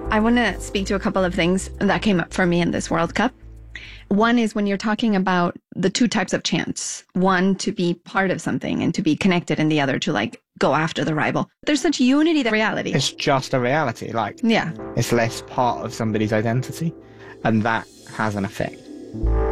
I want to speak to a couple of things that came up for me in this World Cup. One is when you're talking about the two types of chants, one to be part of something and to be connected, and the other to like go after the rival. There's such unity that reality. It's just a reality. Like, Yeah. it's less part of somebody's identity, and that has an effect.